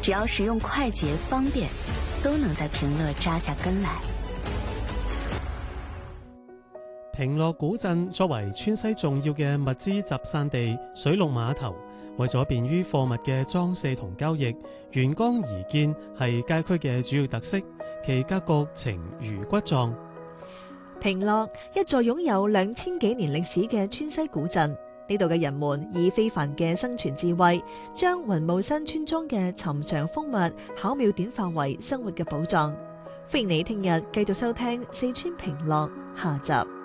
只要使用快捷方便，都能在平樂扎下根來。 平樂古鎮作為川西重要嘅物資集散地、水陸碼頭，為咗便於貨物嘅裝卸同交易，沿江而建係街區嘅主要特色，其格局呈魚骨狀。 平樂一座擁有2000幾年歷史嘅川西古鎮，呢度嘅人們以非凡嘅生存智慧，將雲霧山村莊嘅尋常風物巧妙點化為生活嘅寶藏。歡迎你聽日繼續收聽四川平樂下集。